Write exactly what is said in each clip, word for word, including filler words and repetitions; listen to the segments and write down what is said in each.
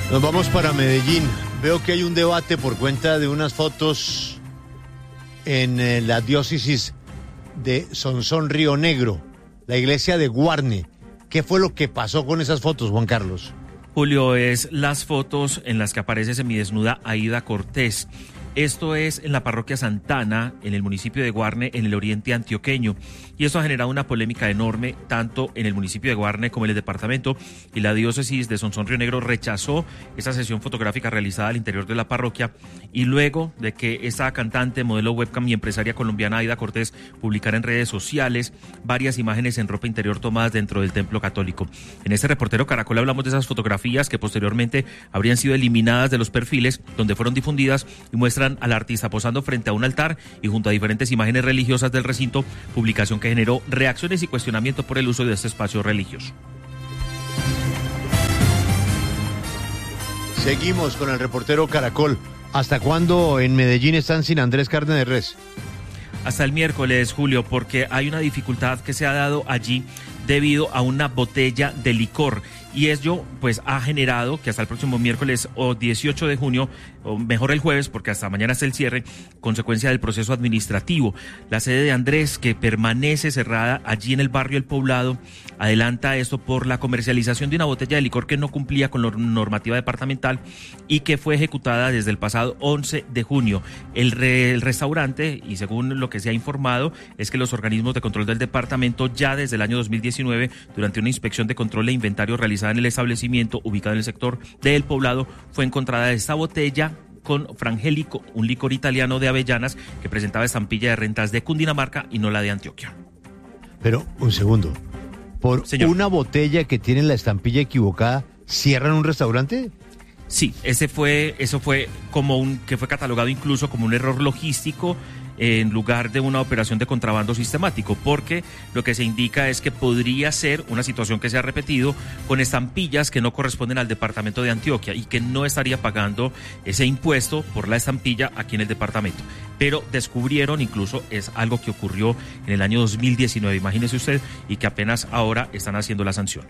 Nos vamos para Medellín. Veo que hay un debate por cuenta de unas fotos en eh, la diócesis de Sonsón Río Negro, la iglesia de Guarne. ¿Qué fue lo que pasó con esas fotos, Juan Carlos? Julio, es las fotos en las que aparece semidesnuda Aida Cortés. Esto es en la parroquia Santana, en el municipio de Guarne, en el oriente antioqueño. Y esto ha generado una polémica enorme, tanto en el municipio de Guarne como en el departamento. Y la diócesis de Sonsón Río Negro rechazó esa sesión fotográfica realizada al interior de la parroquia. Y luego de que esta cantante, modelo webcam y empresaria colombiana Aida Cortés publicara en redes sociales varias imágenes en ropa interior tomadas dentro del templo católico. En este reportero Caracol hablamos de esas fotografías que posteriormente habrían sido eliminadas de los perfiles donde fueron difundidas y muestran al artista posando frente a un altar y junto a diferentes imágenes religiosas del recinto, publicación que generó reacciones y cuestionamiento por el uso de este espacio religioso. Seguimos con el reportero Caracol. ¿Hasta cuándo en Medellín están sin Andrés Carne de Res? Hasta el miércoles, Julio, porque hay una dificultad que se ha dado allí debido a una botella de licor. Y ello pues ha generado que hasta el próximo miércoles o dieciocho de junio, o mejor el jueves, porque hasta mañana es el cierre, consecuencia del proceso administrativo. La sede de Andrés, que permanece cerrada allí en el barrio El Poblado, adelanta esto por la comercialización de una botella de licor que no cumplía con la normativa departamental y que fue ejecutada desde el pasado once de junio. El, re, el restaurante, y según lo que se ha informado, es que los organismos de control del departamento ya desde el año dos mil diecinueve, durante una inspección de control de inventario realizada en el establecimiento ubicado en el sector de El Poblado, fue encontrada esta botella con Frangélico, un licor italiano de avellanas que presentaba estampilla de rentas de Cundinamarca y no la de Antioquia. Pero, un segundo, ¿por Señor. una botella que tiene la estampilla equivocada, cierran un restaurante? Sí, ese fue, eso fue como un, que fue catalogado incluso como un error logístico en lugar de una operación de contrabando sistemático, porque lo que se indica es que podría ser una situación que se ha repetido con estampillas que no corresponden al departamento de Antioquia y que no estaría pagando ese impuesto por la estampilla aquí en el departamento. Pero descubrieron, incluso es algo que ocurrió en el año dos mil diecinueve, imagínese usted, y que apenas ahora están haciendo la sanción.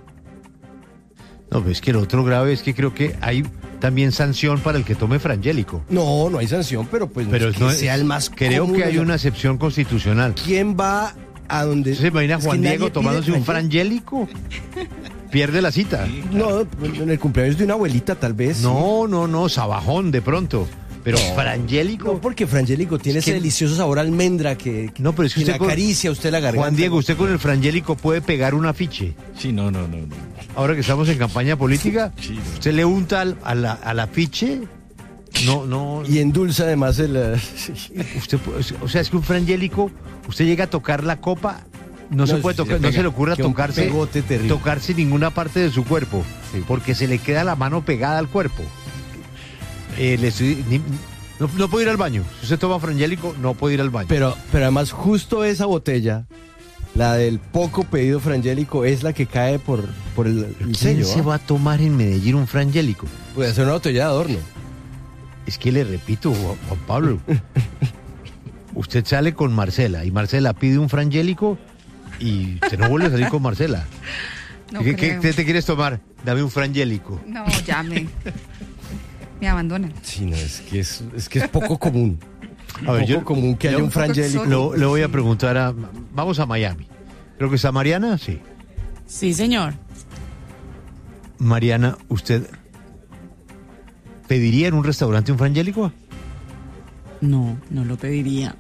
No, pues es que lo otro grave es que creo que hay también sanción para el que tome Frangélico. No, no hay sanción, pero pues Pero no es no que es- sea el más Creo común, que hay ¿no? una excepción constitucional. ¿Quién va a donde? ¿Se imagina Es que Juan nadie Diego pide tomándose un Frangélico. Frangélico? Pierde la cita. No, en el cumpleaños de una abuelita tal vez. No, no, no, sabajón de pronto. Pero No. Frangélico. No, porque Frangélico tiene Es que- ese delicioso sabor a almendra que, que No, pero es que que le usted con- acaricia a usted la garganta. Juan Diego, usted con el Frangélico puede pegar un afiche. Sí, no, no, no, no. Ahora que estamos en campaña política, Sí, no. usted le unta al, a la- al afiche. No, no. Y endulza además el... eh, Usted, puede- o sea, es que un Frangélico, usted llega a tocar la copa, no, se No, puede sí, tocar, se no pega. se le ocurra Queda un tocarse, pegote terrible. tocarse ninguna parte de su cuerpo, Sí. porque se le queda la mano pegada al cuerpo. Eh, le estoy- ni- no, no puede ir al baño. Si usted toma Frangélico, no puede ir al baño. Pero, pero además justo esa botella, la del poco pedido Frangélico, es la que cae por, por el, el ¿Quién sello. se ¿ah? va a tomar en Medellín un Frangélico? Puede ser una botella de adorno. Es que le repito, Juan Juan Pablo, usted sale con Marcela y Marcela pide un Frangélico y usted no vuelve a salir con Marcela. No ¿Qué, qué- creo. qué te quieres tomar? Dame un Frangélico. No, ya me, me abandonan. Sí, no, es que es, es que es poco común. A ver, poco yo- común que haya yo- un Frangélico. Lo- le voy a preguntar a... Vamos a Miami. Creo que está Mariana, sí. Sí, señor. Mariana, ¿usted pediría en un restaurante un Frangélico? No, no lo pediría.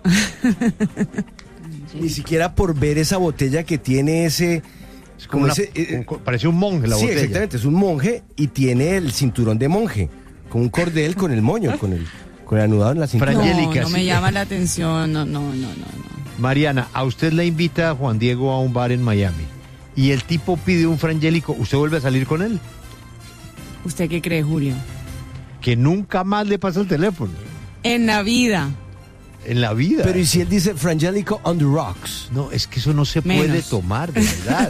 Ni siquiera por ver esa botella que tiene ese... Es como como una- ese, eh, un- parece un monje la sí, botella. exactamente, es un monje y tiene el cinturón de monje, con un cordel con el moño, con el, con el anudado en la cintura. No, Frangélica, no sí. me llama la atención. No, no, no, no, no. Mariana, a usted le invita a Juan Diego a un bar en Miami y el tipo pide un Frangélico, ¿usted vuelve a salir con él? ¿Usted qué cree, Julio? Que nunca más le pasa el teléfono En la vida. en la vida. Pero ¿y si él dice Frangélico on the rocks? No, es que eso no se Menos. puede tomar, de verdad.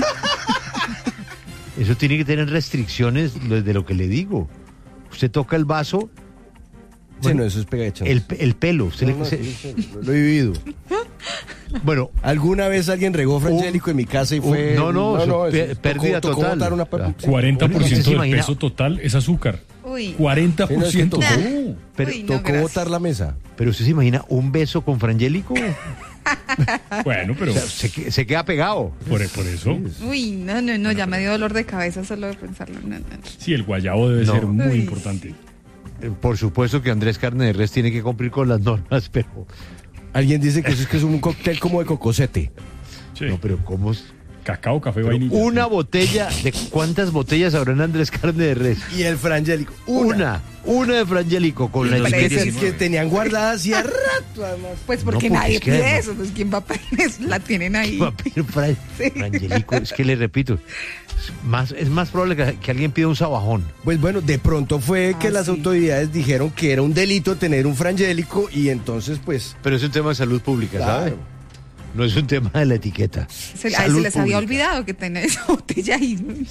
Eso tiene que tener restricciones lo- de lo que le digo. Usted toca el vaso, Sí, Bueno, no, eso es pegachón. el, el pelo, usted No, le- no, se- sí, sí, lo he vivido. bueno, ¿Alguna vez alguien regó Frangélico en mi casa y fue... no, no, eso, eso pe- tocó- pérdida tocó total. botar una- Ah. cuarenta por ¿Usted ciento se del imagina? peso total es azúcar. Uy. cuarenta por ciento. Sí, no, es que no. Pero Uy, no, Tocó gracias. botar la mesa. Pero usted se imagina un beso con Frangélico, Bueno, pero o sea, se, que- se queda pegado. por, por eso, Uy, no, no, no, ya me dio dolor de cabeza solo de pensarlo. No, no, no. sí, el guayabo debe No. ser muy Uy. importante. Eh, Por supuesto que Andrés Carne de Res tiene que cumplir con las normas, pero Alguien dice que eso es que es un cóctel como de cocosete. Sí. no, pero ¿cómo es? Cacao, café, Pero vainilla. una sí. botella, ¿de cuántas botellas habrá en Andrés Carne de Res? Y el frangélico. Una, una de Frangélico con la En etiqueta. Es el diecinueve. que tenían guardada hacía rato, además. Pues porque No, porque nadie es que pide además- eso, pues ¿quién va a pedir eso? La tienen ahí. Va a pedir Fra- Sí. Frangélico, es que le repito, es más, es más probable que, que alguien pida un sabajón. Pues bueno, de pronto fue que Ah, las sí. autoridades dijeron que era un delito tener un frangélico y entonces pues... Pero es un tema de salud pública, ¿sabe? Claro. No es un tema de la etiqueta. Se, ay, Salud se les había pública. olvidado que tenía esa botella ahí.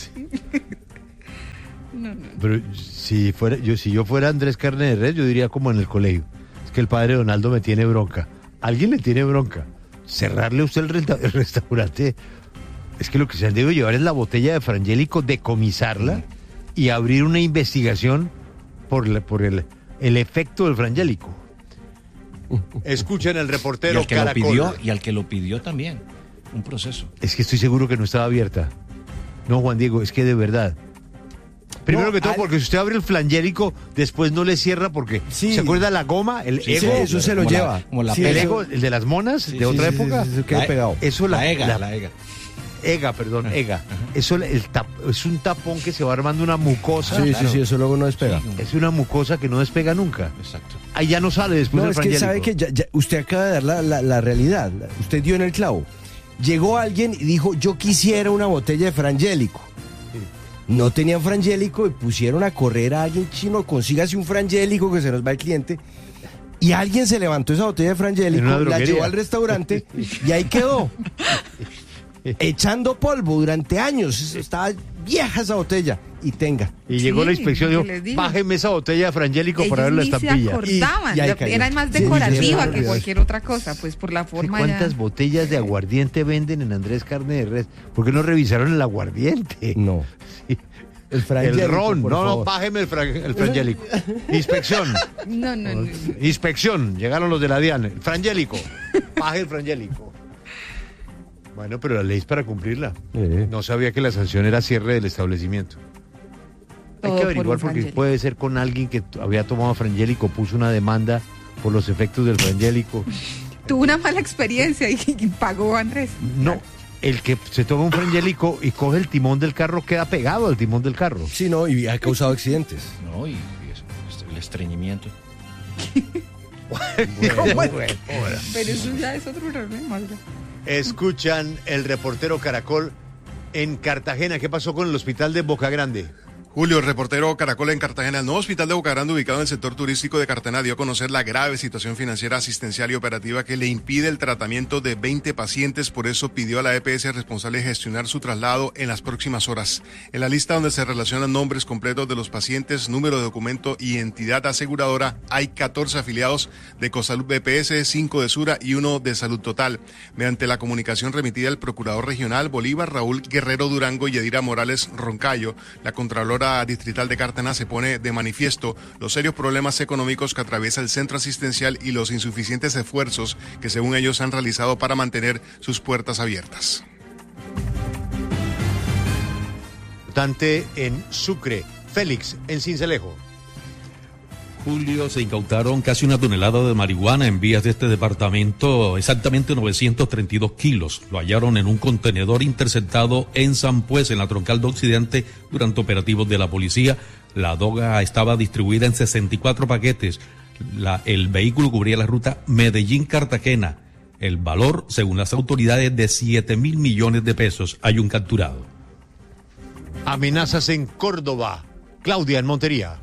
No, no. Pero si fuera, yo, si yo fuera Andrés Carne de Res, yo diría como en el colegio. Es que el padre Donaldo me tiene bronca. Alguien le tiene bronca. Cerrarle a usted el, resta- el restaurante. Es que lo que se han debido llevar es la botella de Frangélico, decomisarla y abrir una investigación por, la- por el, el efecto del Frangélico. Escuchen el Y reportero al que lo Caracol. pidió, y al que lo pidió también. Un proceso. Es que estoy seguro que no estaba abierta. No, Juan Diego, es que de verdad. Primero No, que todo, al- porque si usted abre el flangélico, después no le cierra porque Sí. ¿se acuerda la goma? El Sí, ego, Sí, eso se lo como la- lleva. como la Sí, el pega. ego, el de las monas Sí, de sí, otra sí, sí, época. sí, sí, queda La- pegado. Eso la, La EGA, la- la EGA. ega, perdón, ega. Eso el tap- es un tapón que se va armando una mucosa. Sí, sí, claro. sí, eso luego no despega. Sí, Es una mucosa que no despega nunca. Exacto. Ahí ya no sale después No, del es que frangélico. sabe que ya- ya- usted acaba de dar la, la- la realidad. Usted dio en el clavo. Llegó alguien y dijo, yo quisiera una botella de frangélico. No tenían frangélico y pusieron a correr a alguien chino, consígase un frangélico que se nos va el cliente. Y alguien se levantó esa botella de frangélico, En una la droguería. llevó al restaurante y ahí quedó. Echando polvo durante años. Estaba vieja esa botella. Y tenga. Y llegó Sí, la inspección y ¿qué dijo, les digo? bájeme esa botella de frangélico para ver Ellos la ni se estampilla. acordaban, Y- y ahí lo- cayó. era más Sí, sí, sí, decorativa sí, que sí. cualquier otra cosa, pues por la ¿Sí, forma ¿Cuántas ya. botellas de aguardiente venden en Andrés Carne de Res? ¿Por qué no revisaron el aguardiente? No. Sí. El frangélico, El ron, por no, no, favor. bájeme el, fran- el frangélico. Inspección, No, no, no. inspección, llegaron los de la DIAN. El frangélico, baje el frangélico. Bueno, pero la ley es para cumplirla. Eh. No sabía que la sanción era cierre del establecimiento. Hay Todo que por averiguar un porque frangélico. puede ser con alguien que t- había tomado frangélico, puso una demanda por los efectos del frangélico. Tuvo una mala experiencia y, y pagó Andrés. No, el que se toma un frangélico y coge el timón del carro queda pegado al timón del carro. Sí, no, y ha causado accidentes. No, y, y es- el estreñimiento. ¿Cómo es? Pero eso ya es otro problema. oiga. Escuchan el reportero Caracol en Cartagena. ¿Qué pasó con el hospital de Boca Grande? Julio, reportero Caracol en Cartagena. El nuevo hospital de Boca Grande, ubicado en el sector turístico de Cartagena, dio a conocer la grave situación financiera, asistencial y operativa que le impide el tratamiento de veinte pacientes. Por eso pidió a la E P S responsable gestionar su traslado en las próximas horas. En la lista donde se relacionan nombres completos de los pacientes, número de documento y entidad aseguradora, hay catorce afiliados de Cosalud B P S, cinco de Sura y uno de Salud Total. Mediante la comunicación remitida al procurador regional Bolívar, Raúl Guerrero Durango y Yadira Morales Roncayo, la contralora distrital de Cartagena se pone de manifiesto los serios problemas económicos que atraviesa el centro asistencial y los insuficientes esfuerzos que según ellos han realizado para mantener sus puertas abiertas. Importante en Sucre. Félix, en Cincelejo. Julio, se incautaron casi una tonelada de marihuana en vías de este departamento, exactamente novecientos treinta y dos kilos. Lo hallaron en un contenedor interceptado en San Pues, en la troncal de Occidente, durante operativos de la policía. La droga estaba distribuida en sesenta y cuatro paquetes. La- el vehículo cubría la ruta Medellín-Cartagena. El valor, según las autoridades, de siete mil millones de pesos. Hay un capturado. Amenazas en Córdoba. Claudia, en Montería.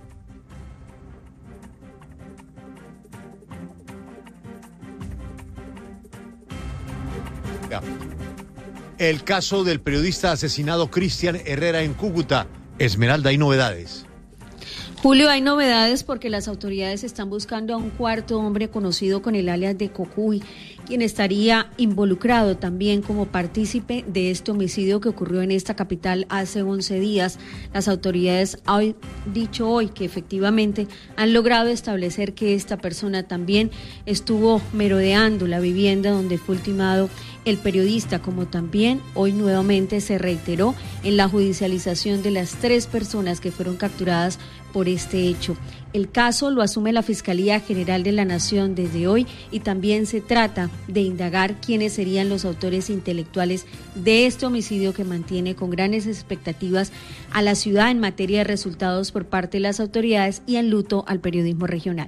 Ya. El caso del periodista asesinado Cristian Herrera en Cúcuta. Esmeralda, hay novedades. Julio, hay novedades porque las autoridades están buscando a un cuarto hombre conocido con el alias de Cocuy, quien estaría involucrado también como partícipe de este homicidio que ocurrió en esta capital hace once días. Las autoridades han dicho hoy que efectivamente han logrado establecer que esta persona también estuvo merodeando la vivienda donde fue ultimado el periodista, como también hoy nuevamente se reiteró en la judicialización de las tres personas que fueron capturadas por este hecho. El caso lo asume la Fiscalía General de la Nación desde hoy y también se trata de indagar quiénes serían los autores intelectuales de este homicidio que mantiene con grandes expectativas a la ciudad en materia de resultados por parte de las autoridades y en luto al periodismo regional.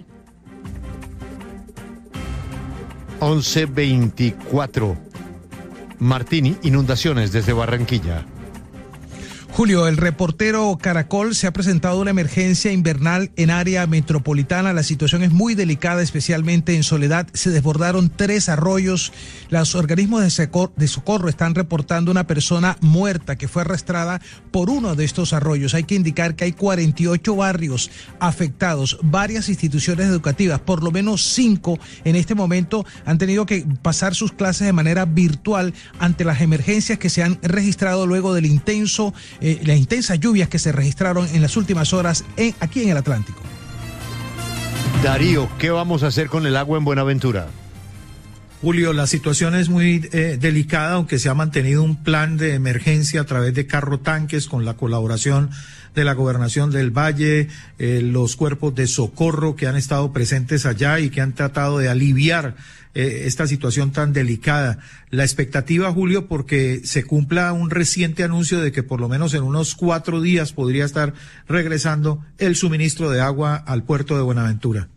once veinticuatro. Martini, inundaciones desde Barranquilla. Julio, el reportero Caracol, se ha presentado una emergencia invernal en área metropolitana. La situación es muy delicada, especialmente en Soledad. Se desbordaron tres arroyos. Los organismos de socorro, de socorro están reportando una persona muerta que fue arrastrada por uno de estos arroyos. Hay que indicar que hay cuarenta y ocho barrios afectados, varias instituciones educativas, por lo menos cinco en este momento han tenido que pasar sus clases de manera virtual ante las emergencias que se han registrado luego del intenso Eh, las intensas lluvias que se registraron en las últimas horas en, aquí en el Atlántico. Darío, ¿qué vamos a hacer con el agua en Buenaventura? Julio, la situación es muy eh, delicada, aunque se ha mantenido un plan de emergencia a través de carro tanques con la colaboración de la Gobernación del Valle, eh, los cuerpos de socorro que han estado presentes allá y que han tratado de aliviar eh, esta situación tan delicada. La expectativa, Julio, porque se cumpla un reciente anuncio de que por lo menos en unos cuatro días podría estar regresando el suministro de agua al puerto de Buenaventura.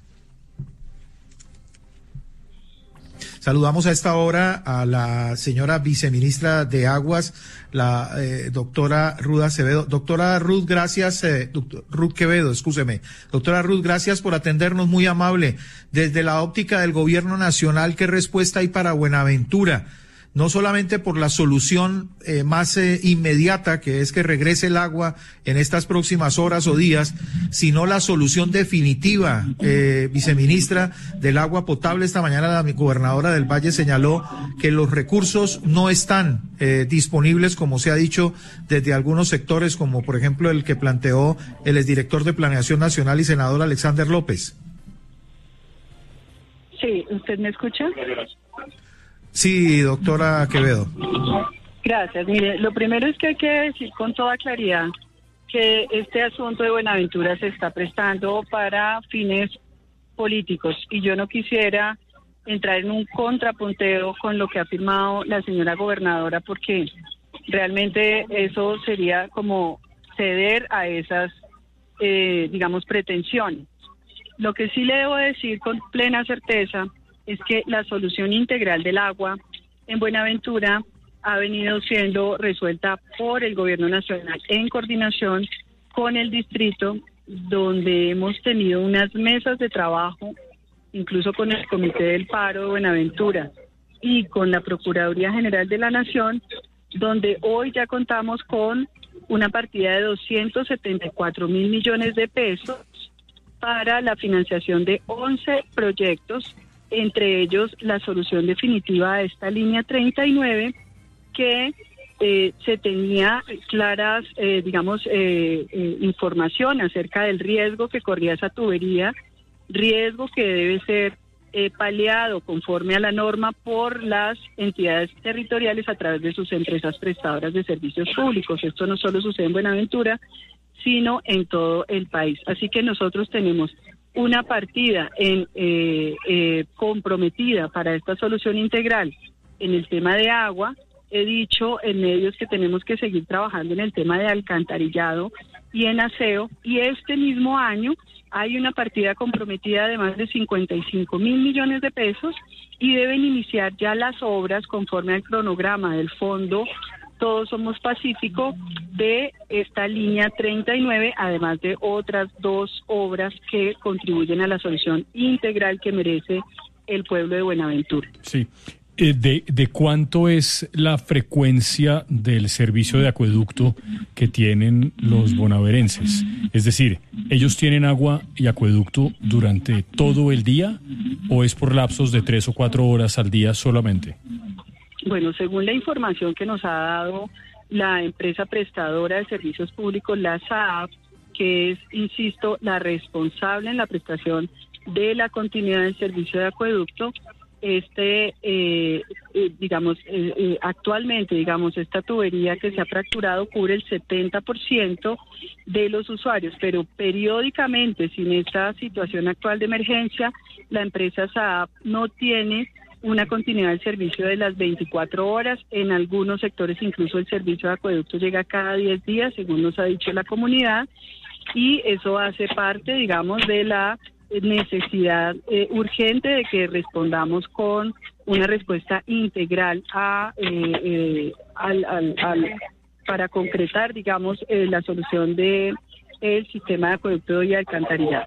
Saludamos a esta hora a la señora viceministra de Aguas, la eh, doctora Ruth Acevedo. Doctora Ruth, gracias, eh, doctor, Ruth Quevedo, excúseme. Doctora Ruth, gracias por atendernos, muy amable. Desde la óptica del gobierno nacional, ¿qué respuesta hay para Buenaventura? No solamente por la solución eh, más eh, inmediata, que es que regrese el agua en estas próximas horas o días, sino la solución definitiva. Eh, viceministra del agua potable, esta mañana la gobernadora del Valle señaló que los recursos no están eh, disponibles, como se ha dicho desde algunos sectores, como por ejemplo el que planteó el exdirector de Planeación Nacional y senador Alexander López. Sí, ¿usted me escucha? Sí, doctora Quevedo. Gracias. Mire, lo primero es que hay que decir con toda claridad que este asunto de Buenaventura se está prestando para fines políticos y yo no quisiera entrar en un contrapunteo con lo que ha afirmado la señora gobernadora, porque realmente eso sería como ceder a esas, eh, digamos, pretensiones. Lo que sí le debo decir con plena certeza es que la solución integral del agua en Buenaventura ha venido siendo resuelta por el gobierno nacional en coordinación con el distrito, donde hemos tenido unas mesas de trabajo, incluso con el Comité del Paro de Buenaventura y con la Procuraduría General de la Nación, donde hoy ya contamos con una partida de doscientos setenta y cuatro mil millones de pesos para la financiación de once proyectos, entre ellos la solución definitiva a esta línea treinta y nueve, que eh, se tenía claras, eh, digamos, eh, eh, información acerca del riesgo que corría esa tubería, riesgo que debe ser eh, paliado conforme a la norma por las entidades territoriales a través de sus empresas prestadoras de servicios públicos. Esto no solo sucede en Buenaventura, sino en todo el país. Así que nosotros tenemos una partida en, eh, eh, comprometida para esta solución integral en el tema de agua. He dicho en medios que tenemos que seguir trabajando en el tema de alcantarillado y en aseo, y este mismo año hay una partida comprometida de más de cincuenta y cinco mil millones de pesos y deben iniciar ya las obras conforme al cronograma del fondo Todos Somos Pacífico de esta línea treinta y nueve, además de otras dos obras que contribuyen a la solución integral que merece el pueblo de Buenaventura. Sí. eh, de, ¿de cuánto es la frecuencia del servicio de acueducto que tienen los bonaverenses? Es decir, ¿ellos tienen agua y acueducto durante todo el día o es por lapsos de tres o cuatro horas al día solamente? Bueno, según la información que nos ha dado la empresa prestadora de servicios públicos, la S A A P, que es, insisto, la responsable en la prestación de la continuidad del servicio de acueducto, este, eh, eh, digamos, eh, eh, actualmente, digamos, esta tubería que se ha fracturado cubre el setenta por ciento de los usuarios, pero periódicamente, sin esta situación actual de emergencia, la empresa S A A P no tiene una continuidad del servicio de las veinticuatro horas. En algunos sectores incluso el servicio de acueducto llega cada diez días, según nos ha dicho la comunidad, y eso hace parte, digamos, de la necesidad eh, urgente de que respondamos con una respuesta integral a eh, eh, al, al, al, para concretar, digamos, eh, la solución de el sistema de acueducto y alcantarillado.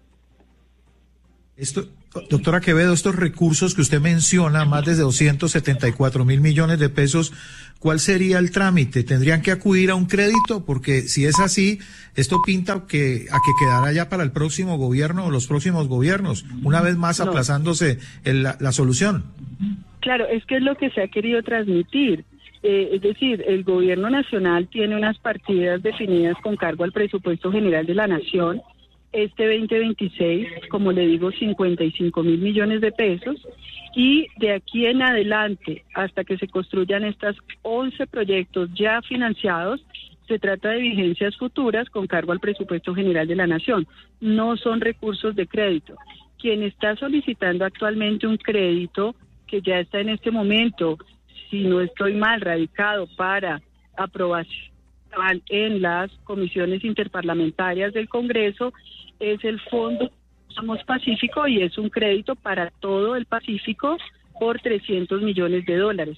Esto, doctora Quevedo, estos recursos que usted menciona, más de doscientos setenta y cuatro mil millones de pesos, ¿cuál sería el trámite? ¿Tendrían que acudir a un crédito? Porque si es así, esto pinta que, a que quedará ya para el próximo gobierno o los próximos gobiernos, una vez más No. aplazándose el, la, la solución. Claro, es que es lo que se ha querido transmitir. Eh, es decir, el gobierno nacional tiene unas partidas definidas con cargo al presupuesto general de la nación. Este veinte veintiséis, como le digo, cincuenta y cinco mil millones de pesos, y de aquí en adelante, hasta que se construyan estos once proyectos ya financiados, se trata de vigencias futuras con cargo al presupuesto general de la nación. No son recursos de crédito. Quien está solicitando actualmente un crédito, que ya está en este momento, si no estoy mal, radicado para aprobación en las comisiones interparlamentarias del Congreso, es el Fondo Somos Pacífico, y es un crédito para todo el Pacífico por trescientos millones de dólares.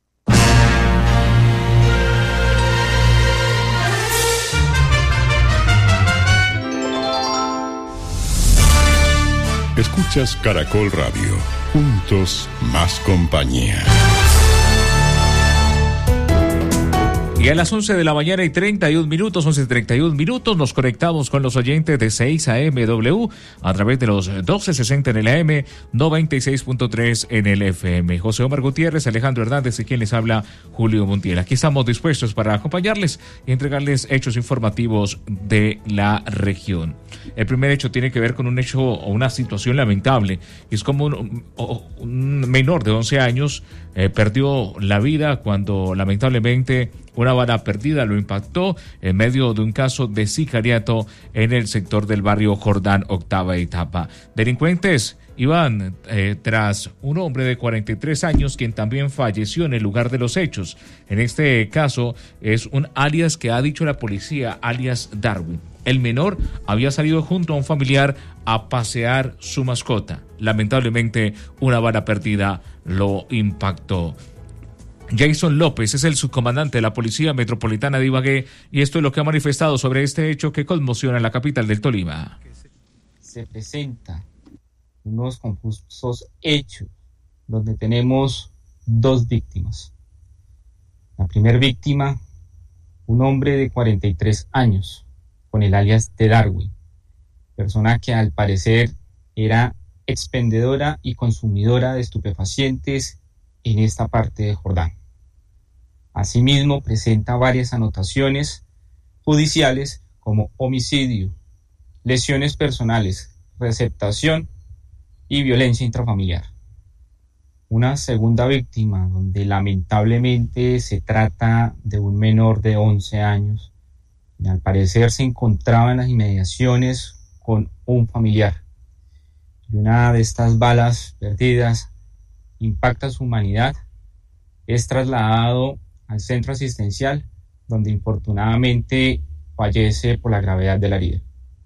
Escuchas Caracol Radio, juntos más compañía. Y a las once de la mañana y treinta y un minutos, once y treinta y un minutos, nos conectamos con los oyentes de seis A M W a través de los doce sesenta en el A M, noventa y seis punto tres en el F M. José Omar Gutiérrez, Alejandro Hernández y quien les habla, Julio Montiel. Aquí estamos dispuestos para acompañarles y entregarles hechos informativos de la región. El primer hecho tiene que ver con un hecho o una situación lamentable. Es como un, un menor de once años eh, perdió la vida cuando lamentablemente una bala perdida lo impactó en medio de un caso de sicariato en el sector del barrio Jordán, octava etapa. Delincuentes iban eh, tras un hombre de cuarenta y tres años quien también falleció en el lugar de los hechos. En este caso es un alias que ha dicho la policía, alias Darwin. El menor había salido junto a un familiar a pasear su mascota. Lamentablemente una bala perdida lo impactó. Jason López es el subcomandante de la Policía Metropolitana de Ibagué y esto es lo que ha manifestado sobre este hecho que conmociona la capital del Tolima. Se presenta unos confusos hechos donde tenemos dos víctimas. La primera víctima, un hombre de cuarenta y tres años, con el alias de Darwin, persona que al parecer era expendedora y consumidora de estupefacientes en esta parte de Jordán. Asimismo, presenta varias anotaciones judiciales como homicidio, lesiones personales, receptación y violencia intrafamiliar. Una segunda víctima, donde lamentablemente se trata de un menor de once años, y al parecer se encontraba en las inmediaciones con un familiar. Y una de estas balas perdidas impacta su humanidad, es trasladado al centro asistencial, donde infortunadamente fallece por la gravedad de la herida.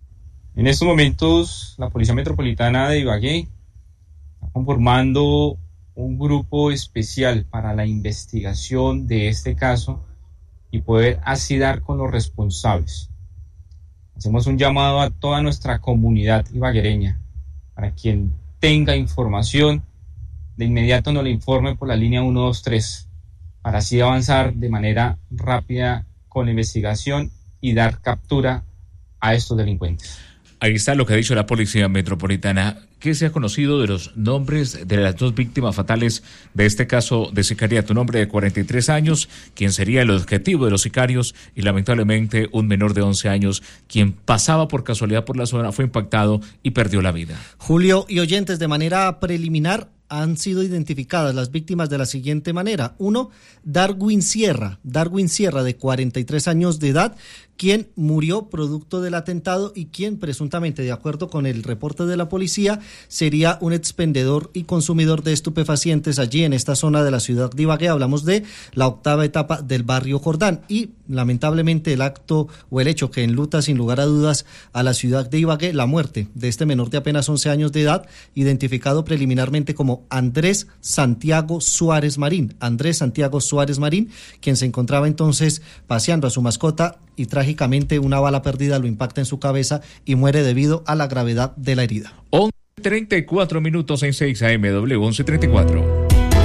En estos momentos, la Policía Metropolitana de Ibagué está conformando un grupo especial para la investigación de este caso y poder así dar con los responsables. Hacemos un llamado a toda nuestra comunidad ibaguereña para quien tenga información de inmediato nos lo informe por la línea uno dos tres, para así avanzar de manera rápida con la investigación y dar captura a estos delincuentes. Ahí está lo que ha dicho la Policía Metropolitana. ¿Qué se ha conocido de los nombres de las dos víctimas fatales de este caso de sicariato? Un hombre de cuarenta y tres años, quien sería el objetivo de los sicarios, y lamentablemente un menor de once años, quien pasaba por casualidad por la zona, fue impactado y perdió la vida. Julio y oyentes, de manera preliminar han sido identificadas las víctimas de la siguiente manera. Uno, Darwin Sierra, Darwin Sierra, de cuarenta y tres años de edad, quien murió producto del atentado y quien presuntamente, de acuerdo con el reporte de la policía, sería un expendedor y consumidor de estupefacientes allí en esta zona de la ciudad de Ibagué. Hablamos de la octava etapa del barrio Jordán, y lamentablemente el acto o el hecho que enluta sin lugar a dudas a la ciudad de Ibagué, la muerte de este menor de apenas once años de edad, identificado preliminarmente como Andrés Santiago Suárez Marín, Andrés Santiago Suárez Marín, quien se encontraba entonces paseando a su mascota y trágicamente una bala perdida lo impacta en su cabeza y muere debido a la gravedad de la herida. once treinta y cuatro minutos en seis A M W, once treinta y cuatro.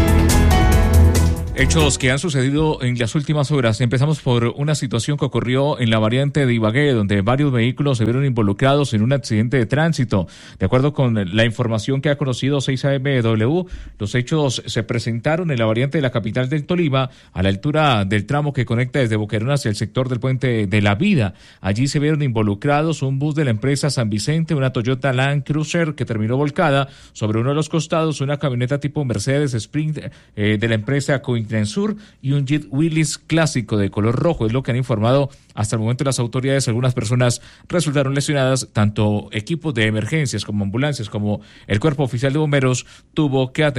Hechos que han sucedido en las últimas horas. Empezamos por una situación que ocurrió en la variante de Ibagué, donde varios vehículos se vieron involucrados en un accidente de tránsito. De acuerdo con la información que ha conocido seis A M W, los hechos se presentaron en la variante de la capital del Tolima, a la altura del tramo que conecta desde Boquerón hacia el sector del Puente de la Vida. Allí se vieron involucrados un bus de la empresa San Vicente, una Toyota Land Cruiser que terminó volcada sobre uno de los costados, una camioneta tipo Mercedes Sprint eh, de la empresa Coin Sur y un Jeep Willys clásico de color rojo. Es lo que han informado hasta el momento las autoridades. Algunas personas resultaron lesionadas, tanto equipos de emergencias como ambulancias como el Cuerpo Oficial de Bomberos tuvo que atender